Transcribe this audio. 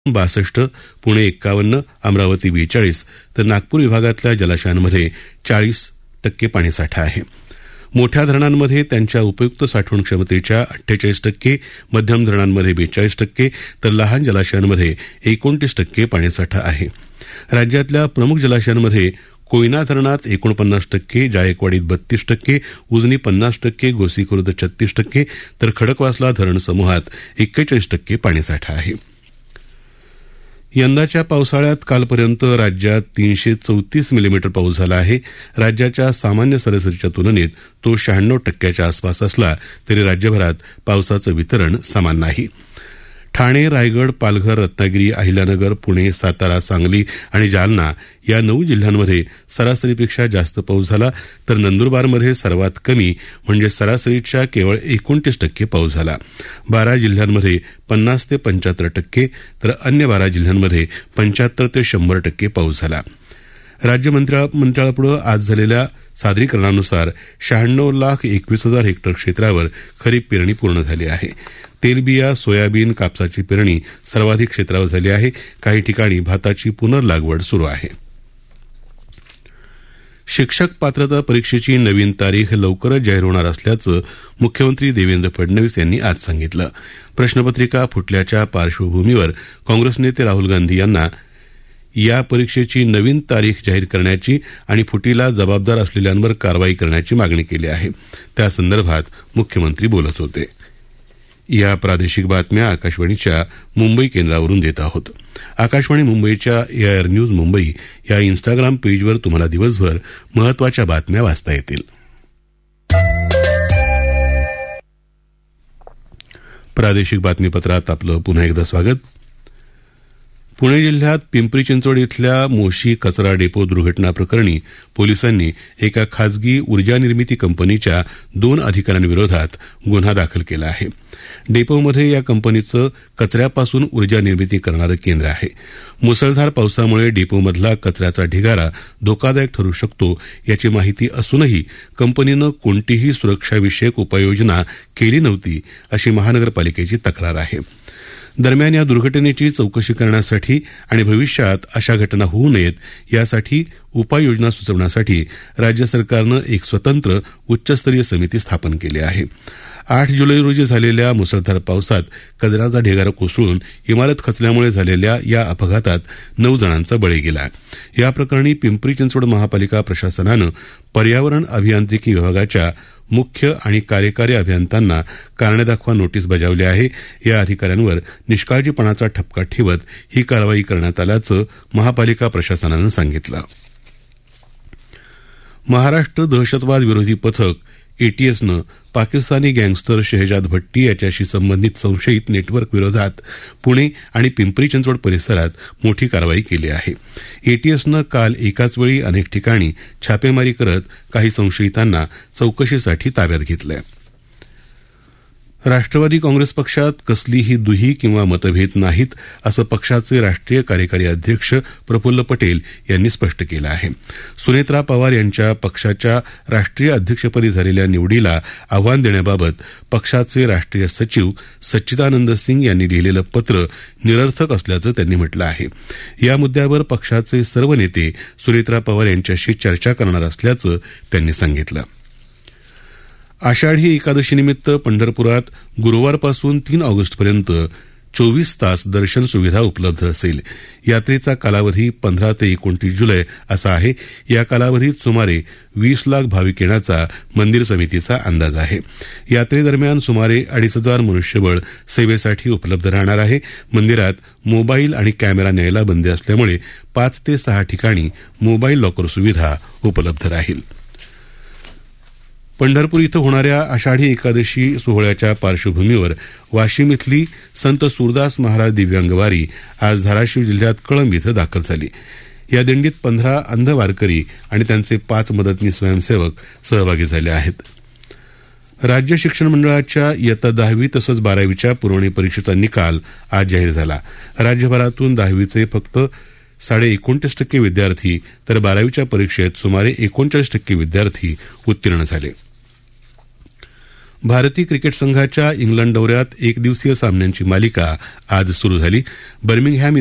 62, पुणे 51, अमरावती 42 तर नागपूर विभागातल्या जलाशयांमध्ये 40% पाणीसाठा आहे. मोठ्या धरणांमध्ये त्यांच्या उपयुक्त साठवण क्षमतेच्या 48%, मध्यम धरणांमध्ये 42% तर लहान जलाशयांमध्ये 29% पाणीसाठा आहे. राज्यातल्या प्रमुख जलाशयांमध्ये कोयना धरणात 49%, जायकवाडीत 32%, उजनी 50%, गोसीखुर्द 36% तर खडकवासला धरण समूहात 41% पाणीसाठा आहे. यंदाच्या पावसाळ्यात कालपर्यंत राज्यात 334 मिलीमीटर पाऊस झाला आहे. राज्याच्या सामान्य सरासरीच्या तुलनेत तो 96% आसपास असला तरी राज्यभरात पावसाचं वितरण समान नाही. ठाणे, रायगड, पालघर, रत्नागिरी, अहिल्यानगर, पुणे, सातारा, सांगली आणि जालना या 9 जिल्ह्यांमध्ये सरासरीपेक्षा जास्त पाऊस झाला तर नंदुरबारमध्ये सर्वात कमी म्हणजे सरासरीच्या केवळ 29% पाऊस झाला. 12 जिल्ह्यांमध्ये 50 ते 75% तर अन्य 12 जिल्ह्यांमध्ये 75 ते 100% पाऊस झाला. राज्य मंत्रिमंडळापुढे आज झालेल्या सादरीकरणानुसार 96,21,000 हेक्टर क्षेत्रावर खरीप पेरणी पूर्ण झाली आहे. तेलबिया, सोयाबीन, कापसाची पेरणी सर्वाधिक क्षेत्रावर झाली आहे. काही ठिकाणी भाताची पुनर्लागवड सुरू आहे. शिक्षक पात्रता परीक्षेची नवीन तारीख लवकरच जाहीर होणार असल्याचं मुख्यमंत्री देवेंद्र फडणवीस यांनी आज सांगितलं. प्रश्नपत्रिका फुटल्याच्या पार्श्वभूमीवर काँग्रेस नेते राहुल गांधी यांना या परीक्षेची नवीन तारीख जाहीर करण्याची आणि फुटीला जबाबदार असलेल्यांवर कारवाई करण्याची मागणी केली आहे. त्यासंदर्भात मुख्यमंत्री बोलत होते. या प्रादेशिक बातम्या आकाशवाणीच्या मुंबई केंद्रावरून देत आहोत. आकाशवाणी मुंबईच्या एआयआर न्यूज मुंबई या इन्स्टाग्राम पेजवर तुम्हाला दिवसभर महत्वाच्या बातम्या वाचता येतील. प्रादेशिक बातमीपत्रात आपलं पुन्हा एकदा स्वागत. पुणे जिल्ह्यात पिंपरी चिंचवड इथल्या मोशी कचरा डेपो दुर्घटना प्रकरणी पोलिसांनी एका खासगी ऊर्जा निर्मिती कंपनीच्या 2 अधिकाऱ्यांविरोधात गुन्हा दाखल केला आहे. डेपोमध्ये या कंपनीचं कचऱ्यापासून ऊर्जा निर्मिती करणारं केंद्र आहे. मुसळधार पावसामुळे डेपोमधला कचऱ्याचा ढिगारा धोकादायक ठरू शकतो याची माहिती असूनही कंपनीनं कोणतीही सुरक्षाविषयक उपाययोजना केली नव्हती अशी महानगरपालिकेची तक्रार आहे. दरम्यान या दुर्घटनेची चौकशी करण्यासाठी आणि भविष्यात अशा घटना होऊ नयेत यासाठी उपाययोजना सुचवण्यासाठी राज्य सरकारनं एक स्वतंत्र उच्चस्तरीय समिती स्थापन केली आहे. 8 जुलै रोजी झालेल्या मुसळधार पावसात कचऱ्याचा ढिगारा कोसळून इमारत खचल्यामुळे झालेल्या या अपघातात 9 जणांचा बळी गेला. या प्रकरणी पिंपरी चिंचवड महापालिका प्रशासनानं पर्यावरण अभियांत्रिकी विभागाच्या मुख्य आणि कार्यकारी अभियंत्यांना कारणे दाखवा नोटीस बजावली आहे. या अधिकाऱ्यांवर निष्काळजीपणाचा ठपका ठेवत ही कारवाई करण्यात आल्याचं महापालिका प्रशासनानं सांगितलं. महाराष्ट्र दहशतवाद विरोधी पथक एटीएसनं पाकिस्तानी गँगस्टर शहजाद भट्टी याच्याशी संबंधित संशयित नेटवर्क विरोधात पुणे आणि पिंपरी चिंचवड परिसरात मोठी कारवाई केली आहे. एटीएसनं काल एकाच वेळी अनेक ठिकाणी छापेमारी करत काही संशयितांना चौकशीसाठी ताब्यात घेतलंय. राष्ट्रवादी काँग्रेस पक्षात कसलीही दुही किंवा मतभेद नाहीत असं पक्षाचे राष्ट्रीय कार्यकारी अध्यक्ष प्रफुल्ल पटेल यांनी स्पष्ट केलं आहे. सुनेत्रा पवार यांच्या पक्षाच्या राष्ट्रीय अध्यक्षपदी झालेल्या निवडीला आव्हान देण्याबाबत पक्षाचे राष्ट्रीय सचिव सच्चिदानंद सिंग यांनी लिहिलेलं पत्र निरर्थक असल्याचं त्यांनी म्हटलं आहे. या मुद्द्यावर पक्षाचे सर्व नेते सुनेत्रा पवार यांच्याशी चर्चा करणार असल्याचं त्यांनी सांगितलं. आषाढी एकादशीनिमित्त पंढरपुरात गुरुवारपासून 3 ऑगस्टपर्यंत 24 तास दर्शन सुविधा उपलब्ध असेल. यात्रेचा कालावधी 15 ते 29 जुलै असा आहे. या कालावधीत सुमारे 20 लाख भाविक येण्याचा मंदिर समितीचा अंदाज आहे. यात्रेदरम्यान सुमारे 2,500 मनुष्यबळ सेवेसाठी उपलब्ध राहणार आहे. मंदिरात मोबाईल आणि कॅमेरा न्यायला बंदी असल्यामुळे 5 ते 6 ठिकाणी मोबाईल लॉकर सुविधा उपलब्ध राहील. पंढरपूर इथं होणाऱ्या आषाढी एकादशी सोहळ्याच्या पार्श्वभूमीवर वाशिम इथली संत सूरदास महाराज दिव्यांग वारी आज धाराशिव जिल्ह्यात कळंब इथं दाखल झाली. या दिंडीत 15 अंध वारकरी आणि त्यांचे 5 मदतनीस स्वयंसेवक सहभागी झाले आहेत. राज्य शिक्षण मंडळाच्या इयत्ता 10वी तसंच 12वीच्या पुरवणी परीक्षेचा निकाल आज जाहीर झाला. राज्यभरातून 10वीचे फक्त 29.5% विद्यार्थी तर 12वीच्या परीक्षेत सुमारे 39% विद्यार्थी उत्तीर्ण झाले. भारतीय क्रिकेट संघाच्या इंग्लंड दौऱ्यात एकदिवसीय सामन्यांची मालिका आज सुरू झाली. बर्मिंगहॅम